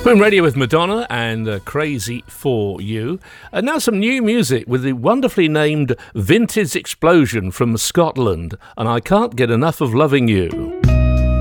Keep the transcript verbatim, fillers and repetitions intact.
Boom Radio with Madonna and uh, Crazy For You. And now some new music with the wonderfully named Vintage Explosion from Scotland and I Can't Get Enough of Loving You.